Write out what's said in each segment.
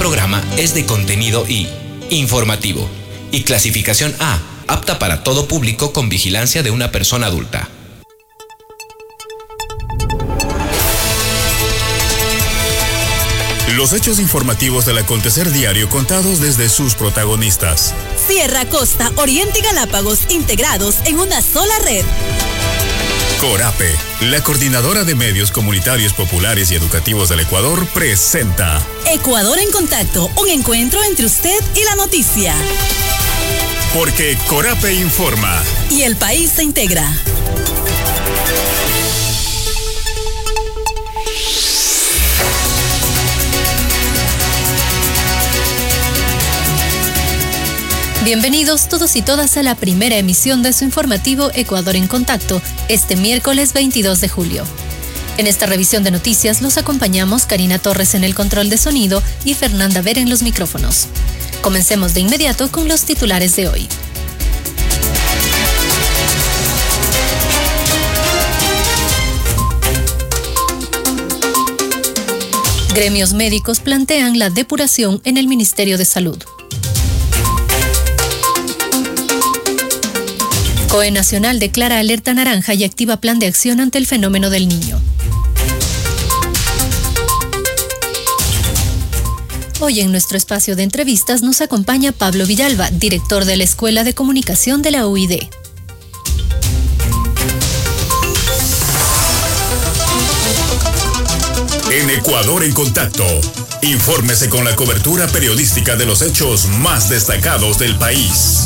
programa es de contenido y informativo y clasificación A, apta para todo público con vigilancia de una persona adulta. Los hechos informativos del acontecer diario contados desde sus protagonistas. Sierra, Costa, Oriente y Galápagos integrados en una sola red. Corape, la coordinadora de medios comunitarios populares y educativos del Ecuador, presenta Ecuador en Contacto, un encuentro entre usted y la noticia. Porque Corape informa. Y el país se integra. Bienvenidos todos y todas a la primera emisión de su informativo Ecuador en Contacto, este miércoles 22 de julio. En esta revisión de noticias los acompañamos Karina Torres en el control de sonido y Fernanda Vera en los micrófonos. Comencemos de inmediato con los titulares de hoy. Gremios médicos plantean la depuración en el Ministerio de Salud. COE Nacional declara alerta naranja y activa plan de acción ante el fenómeno del Niño. Hoy en nuestro espacio de entrevistas nos acompaña Pablo Villalba, director de la Escuela de Comunicación de la UID. En Ecuador en Contacto, infórmese con la cobertura periodística de los hechos más destacados del país.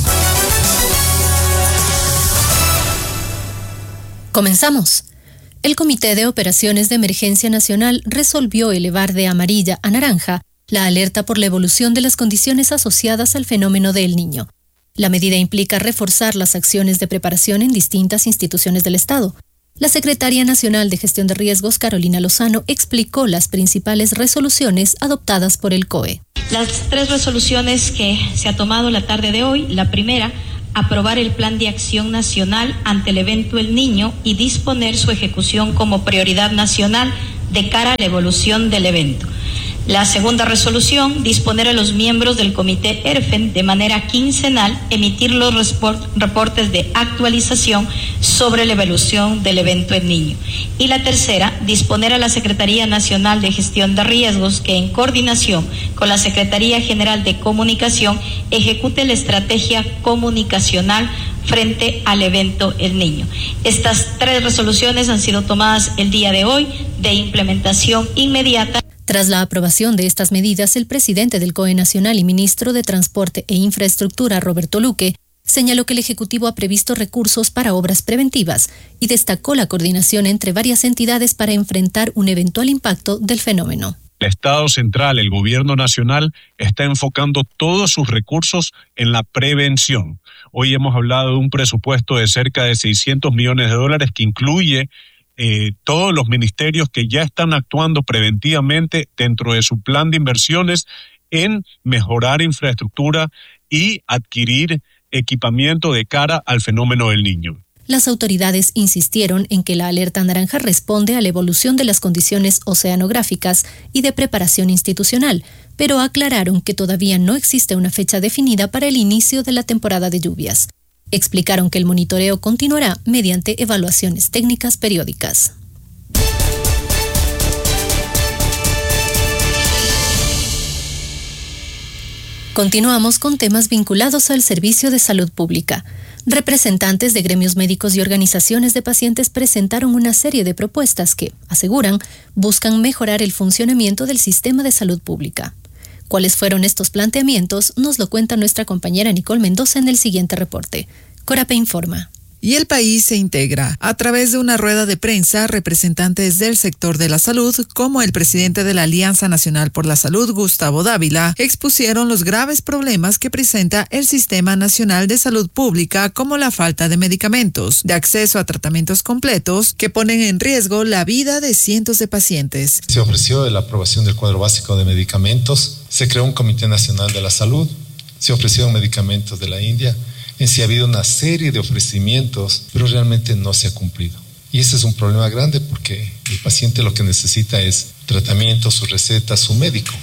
Comenzamos. El Comité de Operaciones de Emergencia Nacional resolvió elevar de amarilla a naranja la alerta por la evolución de las condiciones asociadas al fenómeno del Niño. La medida implica reforzar las acciones de preparación en distintas instituciones del Estado. La Secretaria Nacional de Gestión de Riesgos, Carolina Lozano, explicó las principales resoluciones adoptadas por el COE. Las 3 resoluciones que se ha tomado la tarde de hoy, la primera, aprobar el Plan de Acción Nacional ante el evento El Niño y disponer su ejecución como prioridad nacional de cara a la evolución del evento. La segunda resolución, disponer a los miembros del Comité ERFEN de manera quincenal emitir los reportes de actualización sobre la evolución del evento El Niño. Y la tercera, disponer a la Secretaría Nacional de Gestión de Riesgos que en coordinación con la Secretaría General de Comunicación ejecute la estrategia comunicacional frente al evento El Niño. Estas 3 resoluciones han sido tomadas el día de hoy de implementación inmediata. Tras la aprobación de estas medidas, el presidente del COE Nacional y ministro de Transporte e Infraestructura, Roberto Luque, señaló que el Ejecutivo ha previsto recursos para obras preventivas y destacó la coordinación entre varias entidades para enfrentar un eventual impacto del fenómeno. El Estado central, el gobierno nacional, está enfocando todos sus recursos en la prevención. Hoy hemos hablado de un presupuesto de cerca de $600 millones que incluye todos los ministerios que ya están actuando preventivamente dentro de su plan de inversiones en mejorar infraestructura y adquirir equipamiento de cara al fenómeno del Niño. Las autoridades insistieron en que la alerta naranja responde a la evolución de las condiciones oceanográficas y de preparación institucional, pero aclararon que todavía no existe una fecha definida para el inicio de la temporada de lluvias. Explicaron que el monitoreo continuará mediante evaluaciones técnicas periódicas. Continuamos con temas vinculados al servicio de salud pública. Representantes de gremios médicos y organizaciones de pacientes presentaron una serie de propuestas que, aseguran, buscan mejorar el funcionamiento del sistema de salud pública. ¿Cuáles fueron estos planteamientos? Nos lo cuenta nuestra compañera Nicole Mendoza en el siguiente reporte. Corape informa. Y el país se integra. A través de una rueda de prensa, representantes del sector de la salud, como el presidente de la Alianza Nacional por la Salud, Gustavo Dávila, expusieron los graves problemas que presenta el Sistema Nacional de Salud Pública, como la falta de medicamentos, de acceso a tratamientos completos, que ponen en riesgo la vida de cientos de pacientes. Se ofreció la aprobación del cuadro básico de medicamentos, se creó un Comité Nacional de la Salud, se ofrecieron medicamentos de la India. En sí ha habido una serie de ofrecimientos, pero realmente no se ha cumplido. Y ese es un problema grande porque el paciente lo que necesita es tratamiento, su receta, su médico.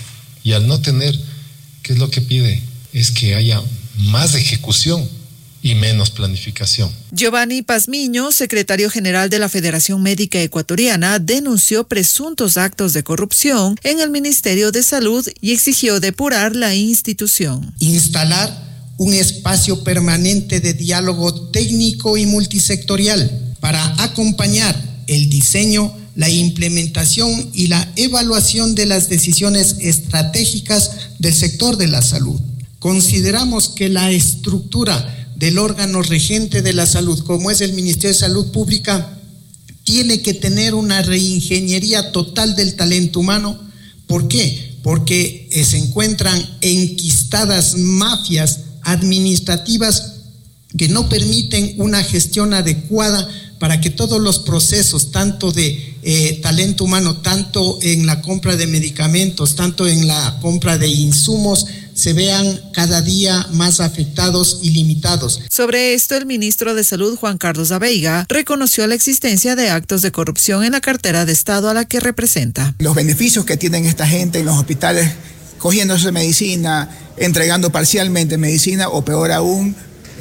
Y al no tener, ¿qué es lo que pide? Es que haya más ejecución y menos planificación. Giovanni Pazmiño, secretario general de la Federación Médica Ecuatoriana, denunció presuntos actos de corrupción en el Ministerio de Salud y exigió depurar la institución. Instalar un espacio permanente de diálogo técnico y multisectorial para acompañar el diseño, la implementación y la evaluación de las decisiones estratégicas del sector de la salud. Consideramos que la estructura del órgano regente de la salud, como es el Ministerio de Salud Pública, tiene que tener una reingeniería total del talento humano. ¿Por qué? Porque se encuentran enquistadas mafias administrativas que no permiten una gestión adecuada para que todos los procesos, tanto de talento humano, tanto en la compra de medicamentos, tanto en la compra de insumos, se vean cada día más afectados y limitados. Sobre esto, el ministro de Salud, Juan Carlos Abeiga, reconoció la existencia de actos de corrupción en la cartera de Estado a la que representa. Los beneficios que tienen esta gente en los hospitales, cogiéndose medicina, entregando parcialmente medicina o peor aún,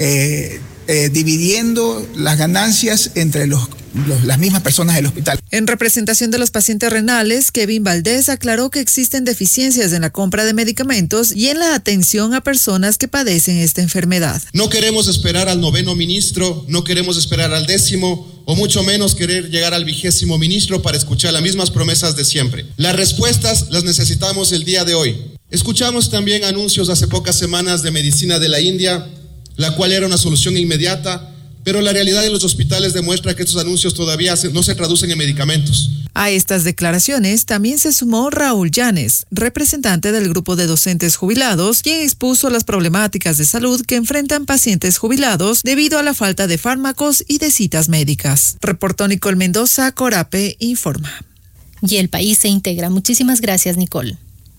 dividiendo las ganancias entre las mismas personas del hospital. En representación de los pacientes renales, Kevin Valdés aclaró que existen deficiencias en la compra de medicamentos y en la atención a personas que padecen esta enfermedad. No queremos esperar al 9º ministro, no queremos esperar al 10º, o mucho menos querer llegar al 20º ministro para escuchar las mismas promesas de siempre. Las respuestas las necesitamos el día de hoy. Escuchamos también anuncios hace pocas semanas de medicina de la India, la cual era una solución inmediata, pero la realidad de los hospitales demuestra que estos anuncios todavía no se traducen en medicamentos. A estas declaraciones también se sumó Raúl Llanes, representante del grupo de docentes jubilados, quien expuso las problemáticas de salud que enfrentan pacientes jubilados debido a la falta de fármacos y de citas médicas. Reportó Nicole Mendoza, Corape informa. Y el país se integra. Muchísimas gracias, Nicole.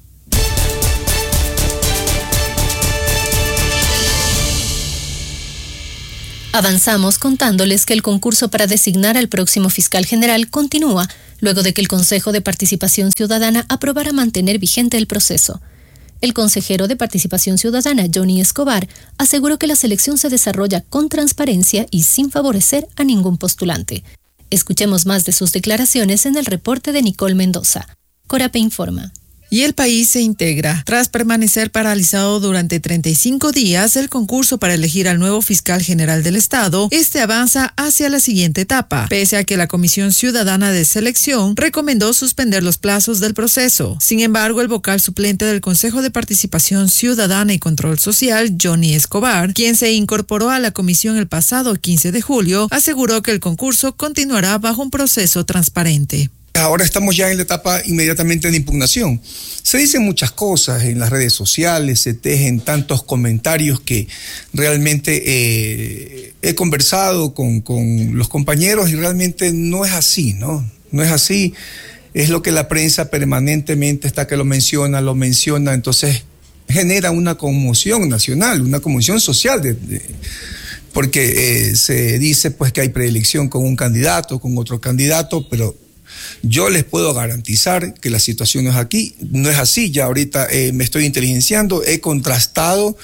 Avanzamos contándoles que el concurso para designar al próximo fiscal general continúa, luego de que el Consejo de Participación Ciudadana aprobara mantener vigente el proceso. El consejero de Participación Ciudadana, Johnny Escobar, aseguró que la selección se desarrolla con transparencia y sin favorecer a ningún postulante. Escuchemos más de sus declaraciones en el reporte de Nicole Mendoza. Corape informa. Y el país se integra. Tras permanecer paralizado durante 35 días el concurso para elegir al nuevo fiscal general del Estado, este avanza hacia la siguiente etapa, pese a que la Comisión Ciudadana de Selección recomendó suspender los plazos del proceso. Sin embargo, el vocal suplente del Consejo de Participación Ciudadana y Control Social, Johnny Escobar, quien se incorporó a la comisión el pasado 15 de julio, aseguró que el concurso continuará bajo un proceso transparente. Ahora estamos ya en la etapa inmediatamente de impugnación. Se dicen muchas cosas en las redes sociales, se tejen tantos comentarios que realmente he conversado con los compañeros y realmente no es así, ¿no? No es así. Es lo que la prensa permanentemente está que lo menciona, entonces genera una conmoción nacional, una conmoción social porque se dice pues que hay preelección con un candidato, con otro candidato, pero yo les puedo garantizar que la situación no es así. Ya ahorita me estoy inteligenciando, he contrastado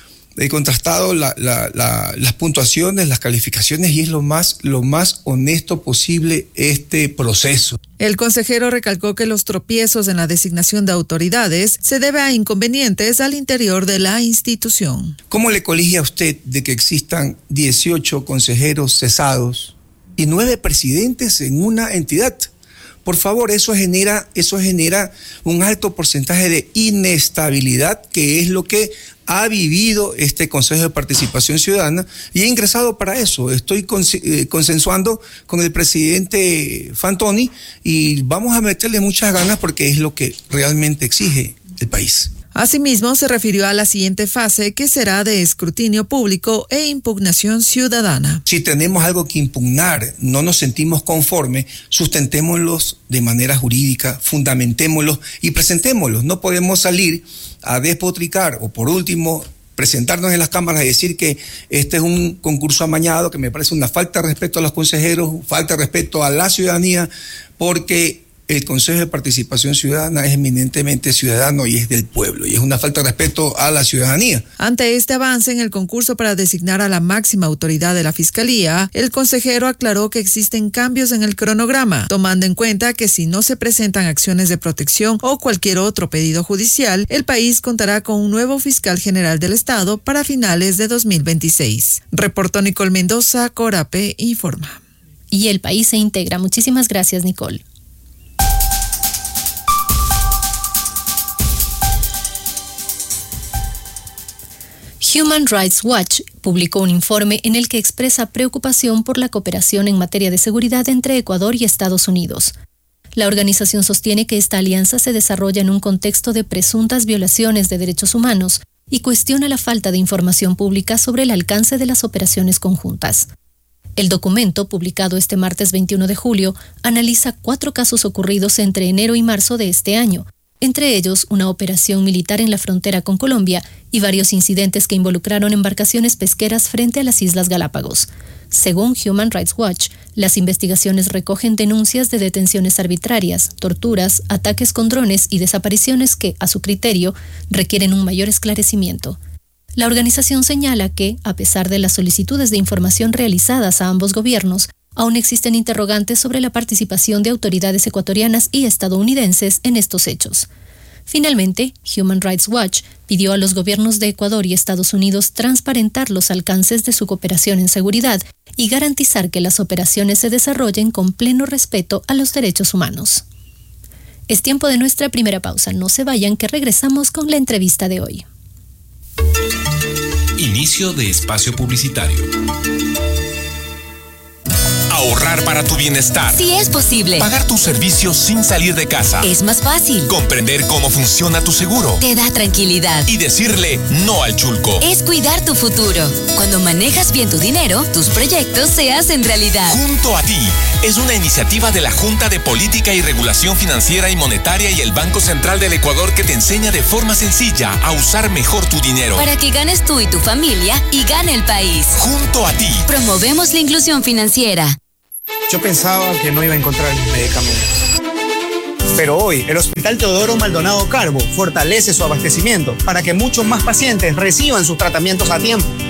las puntuaciones, las calificaciones y es lo más honesto posible este proceso. El consejero recalcó que los tropiezos en la designación de autoridades se debe a inconvenientes al interior de la institución. ¿Cómo le colige a usted de que existan 18 consejeros cesados y 9 presidentes en una entidad? Por favor, eso genera un alto porcentaje de inestabilidad, que es lo que ha vivido este Consejo de Participación Ciudadana y he ingresado para eso. Estoy consensuando con el presidente Fantoni y vamos a meterle muchas ganas porque es lo que realmente exige el país. Asimismo, se refirió a la siguiente fase, que será de escrutinio público e impugnación ciudadana. Si tenemos algo que impugnar, no nos sentimos conformes, sustentémoslos de manera jurídica, fundamentémoslos y presentémoslos. No podemos salir a despotricar o, por último, presentarnos en las cámaras y decir que este es un concurso amañado, que me parece una falta de respeto a los consejeros, falta de respeto a la ciudadanía, porque el Consejo de Participación Ciudadana es eminentemente ciudadano y es del pueblo, y es una falta de respeto a la ciudadanía. Ante este avance en el concurso para designar a la máxima autoridad de la Fiscalía, el consejero aclaró que existen cambios en el cronograma, tomando en cuenta que si no se presentan acciones de protección o cualquier otro pedido judicial, el país contará con un nuevo fiscal general del Estado para finales de 2026. Reportó Nicole Mendoza, Corape informa. Y el país se integra. Muchísimas gracias, Nicole. Human Rights Watch publicó un informe en el que expresa preocupación por la cooperación en materia de seguridad entre Ecuador y Estados Unidos. La organización sostiene que esta alianza se desarrolla en un contexto de presuntas violaciones de derechos humanos y cuestiona la falta de información pública sobre el alcance de las operaciones conjuntas. El documento, publicado este martes 21 de julio, analiza 4 casos ocurridos entre enero y marzo de este año, entre ellos una operación militar en la frontera con Colombia y varios incidentes que involucraron embarcaciones pesqueras frente a las Islas Galápagos. Según Human Rights Watch, las investigaciones recogen denuncias de detenciones arbitrarias, torturas, ataques con drones y desapariciones que, a su criterio, requieren un mayor esclarecimiento. La organización señala que, a pesar de las solicitudes de información realizadas a ambos gobiernos, aún existen interrogantes sobre la participación de autoridades ecuatorianas y estadounidenses en estos hechos. Finalmente, Human Rights Watch pidió a los gobiernos de Ecuador y Estados Unidos transparentar los alcances de su cooperación en seguridad y garantizar que las operaciones se desarrollen con pleno respeto a los derechos humanos. Es tiempo de nuestra primera pausa. No se vayan, que regresamos con la entrevista de hoy. Inicio de espacio publicitario. Ahorrar para tu bienestar. Sí es posible. Pagar tus servicios sin salir de casa. Es más fácil. Comprender cómo funciona tu seguro. Te da tranquilidad. Y decirle no al chulco. Es cuidar tu futuro. Cuando manejas bien tu dinero, tus proyectos se hacen realidad. Junto a ti es una iniciativa de la Junta de Política y Regulación Financiera y Monetaria y el Banco Central del Ecuador que te enseña de forma sencilla a usar mejor tu dinero. Para que ganes tú y tu familia y gane el país. Junto a ti. Promovemos la inclusión financiera. Yo pensaba que no iba a encontrar mis medicamentos. Pero hoy, el Hospital Teodoro Maldonado Carbo fortalece su abastecimiento para que muchos más pacientes reciban sus tratamientos a tiempo.